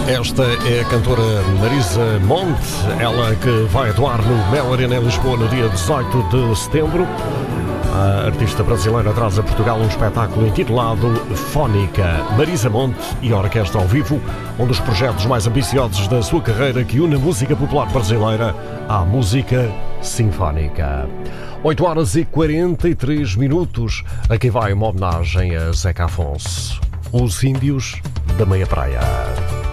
Esta é a cantora Marisa Monte, ela que vai atuar no Mel Arena em Lisboa no dia 18 de setembro. A artista brasileira traz a Portugal um espetáculo intitulado Fónica. Marisa Monte e a orquestra ao vivo, um dos projetos mais ambiciosos da sua carreira que une a música popular brasileira à música sinfónica. 8 horas e 43 minutos. Aqui vai uma homenagem a Zeca Afonso. Os Índios da Meia Praia.